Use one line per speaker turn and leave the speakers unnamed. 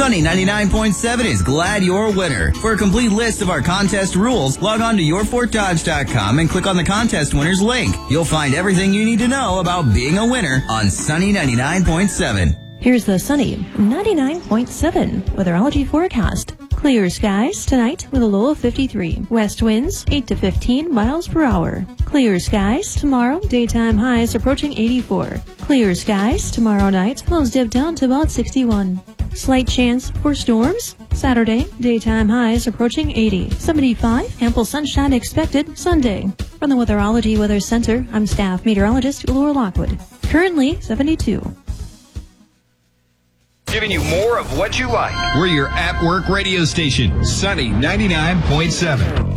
Sunny 99.7 is glad you're a winner. For a complete list of our contest rules, log on to yourfortdodge.com and click on the contest winners link. You'll find everything you need to know about being a winner on Sunny 99.7.
Here's the Sunny 99.7 weatherology forecast. Clear skies tonight with a low of 53. West winds 8 to 15 miles per hour. Clear skies tomorrow, daytime highs approaching 84. Clear skies tomorrow night, lows dip down to about 61. Slight chance for storms. Saturday, daytime highs approaching 80. 75, ample sunshine expected Sunday. From the Weatherology Weather Center, I'm staff meteorologist Laura Lockwood. Currently 72.
Giving you more of what you like.
We're your at-work radio station, Sunny 99.7.